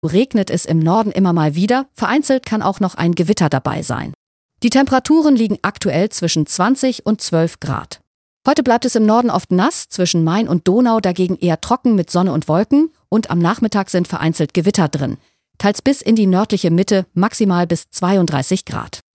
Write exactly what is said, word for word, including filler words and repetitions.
regnet es im Norden immer mal wieder, vereinzelt kann auch noch ein Gewitter dabei sein. Die Temperaturen liegen aktuell zwischen zwanzig und zwölf Grad. Heute bleibt es im Norden oft nass, zwischen Main und Donau dagegen eher trocken mit Sonne und Wolken und am Nachmittag sind vereinzelt Gewitter drin. Teils bis in die nördliche Mitte, maximal bis zweiunddreißig Grad.